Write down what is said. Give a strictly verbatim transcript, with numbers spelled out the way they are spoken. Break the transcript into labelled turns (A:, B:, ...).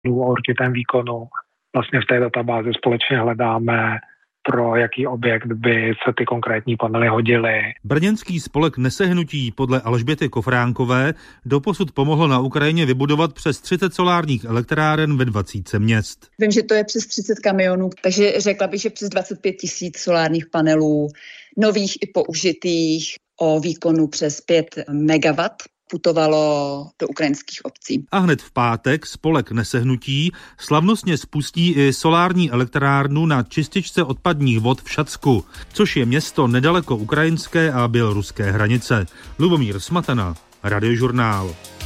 A: o určitém výkonu. Vlastně v té databázi společně hledáme, pro jaký objekt by se ty konkrétní panely hodily.
B: Brněnský spolek Nesehnutí podle Alžběty Kofránkové doposud pomohlo na Ukrajině vybudovat přes třicet solárních elektráren ve dvaceti měst.
C: Vím, že to je přes třicet kamionů, takže řekla bych, že přes dvacet pět tisíc solárních panelů, nových i použitých, o výkonu přes pět megawattů. Putovalo do ukrajinských obcí.
B: A hned v pátek spolek Nesehnutí slavnostně spustí i solární elektrárnu na čističce odpadních vod v Šacku, což je město nedaleko ukrajinské a běloruské hranice. Lubomír Smatana, Radiožurnál.